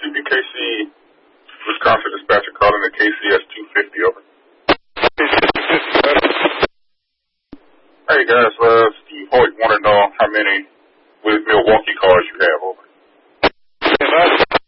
CBKC, Wisconsin dispatcher calling the KCS 250 over. Hey guys, Steve Hoyt want to know how many with Milwaukee cars you have over.